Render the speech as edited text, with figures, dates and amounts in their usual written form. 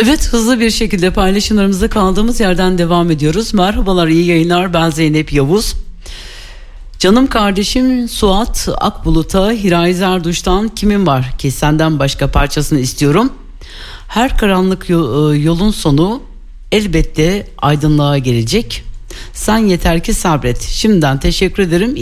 Evet, hızlı bir şekilde paylaşımlarımıza kaldığımız yerden devam ediyoruz. Merhabalar, iyi yayınlar. Ben Zeynep Yavuz. Canım kardeşim Suat Akbulut'a Hiray Zerduş'tan kimin var ki senden başka parçasını istiyorum. Her karanlık yolun sonu elbette aydınlığa gelecek. Sen yeter ki sabret. Şimdiden teşekkür ederim.